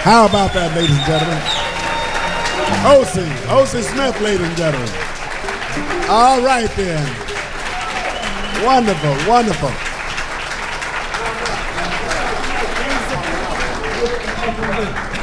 How about that, ladies and gentlemen? O.C. Smith, ladies and gentlemen. All right, then. Wonderful, wonderful.